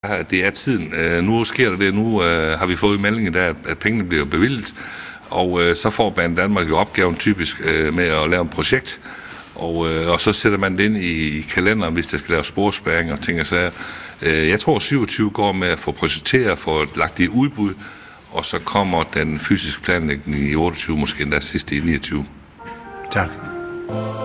Det er tiden. Nu sker der det. Nu har vi fået meldingen der, at pengene bliver bevilget, og så får Banedanmark jo opgaven typisk med at lave et projekt, og så sætter man det ind i kalenderen, hvis der skal laves sporspærring og ting og sager. Jeg tror 27 går med at få projekteret, få lagt det i udbud, og så kommer den fysiske planlægning i 28, måske endda sidste i 29. Tak.